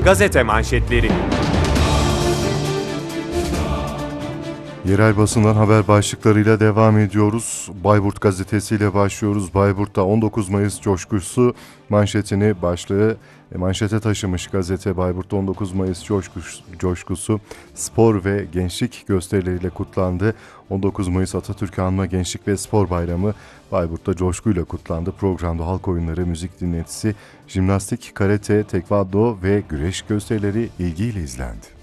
Gazete manşetleri. Yerel basından haber başlıklarıyla devam ediyoruz. Bayburt gazetesiyle başlıyoruz. Bayburt'ta 19 Mayıs coşkusu manşete taşımış gazete. Bayburt'ta 19 Mayıs coşkusu spor ve gençlik gösterileriyle kutlandı. 19 Mayıs Atatürk Anma Gençlik ve Spor Bayramı Bayburt'ta coşkuyla kutlandı. Programda halk oyunları, müzik dinletisi, jimnastik, karate, tekvando ve güreş gösterileri ilgiyle izlendi.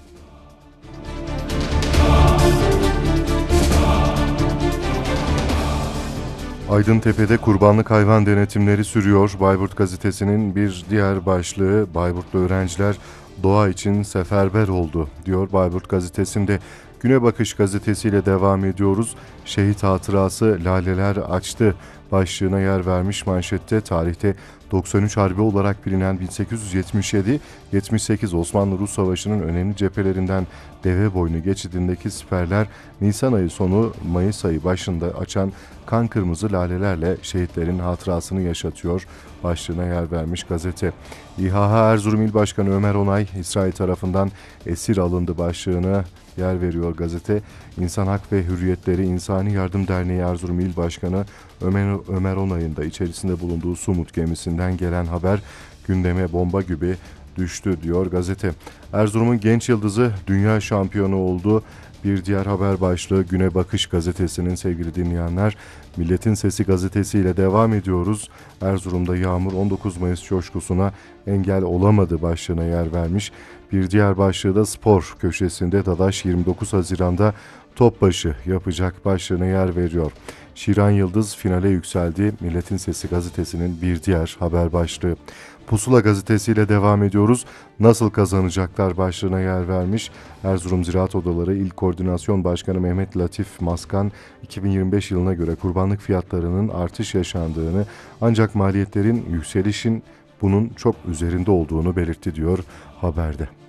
Aydıntepe'de kurbanlık hayvan denetimleri sürüyor. Bayburt gazetesinin bir diğer başlığı, Bayburtlu öğrenciler doğa için seferber oldu diyor Bayburt gazetesinde. Güne Bakış gazetesiyle devam ediyoruz. Şehit hatırası laleler açtı başlığına yer vermiş manşette. Tarihte 93 Harbi olarak bilinen 1877-78 Osmanlı-Rus Savaşı'nın önemli cephelerinden Deveboynu geçidindeki siperler Nisan ayı sonu Mayıs ayı başında açan kan kırmızı lalelerle şehitlerin hatırasını yaşatıyor başlığına yer vermiş gazete. İHH Erzurum İl Başkanı Ömer Onay, İsrail tarafından esir alındı başlığına yer veriyor gazete. İnsan Hak ve Hürriyetleri İnsani Yardım Derneği Erzurum İl Başkanı Ömer Onay'ın da içerisinde bulunduğu Sumut gemisinden gelen haber gündeme bomba gibi düştü diyor gazete. Erzurum'un genç yıldızı dünya şampiyonu oldu. Bir diğer haber başlığı Güne Bakış gazetesinin sevgili dinleyenler. Milletin Sesi gazetesiyle devam ediyoruz. Erzurum'da yağmur 19 Mayıs coşkusuna engel olamadı başlığına yer vermiş. Bir diğer başlığı da spor köşesinde Dadaş 29 Haziran'da Topbaşı yapacak başlığına yer veriyor. Şiran Yıldız finale yükseldi. Milletin Sesi gazetesinin bir diğer haber başlığı. Pusula gazetesiyle devam ediyoruz. Nasıl kazanacaklar başlığına yer vermiş. Erzurum Ziraat Odaları İl Koordinasyon Başkanı Mehmet Latif Maskan 2025 yılına göre kurbanlık fiyatlarının artış yaşandığını ancak maliyetlerin yükselişin bunun çok üzerinde olduğunu belirtti diyor haberde.